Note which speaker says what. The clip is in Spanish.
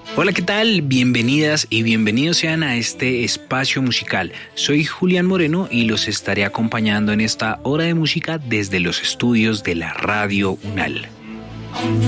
Speaker 1: Hola, ¿qué tal? Bienvenidas y bienvenidos sean a este espacio musical. Soy Julián Moreno y los estaré acompañando en esta hora de música desde los estudios de la Radio UNAL.